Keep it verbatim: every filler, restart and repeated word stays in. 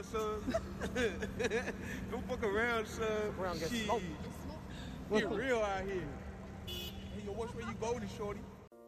son. Don't fuck around, son. Around, get Shit. smoked. Get real out here. Hey, yo, which way you going, shorty?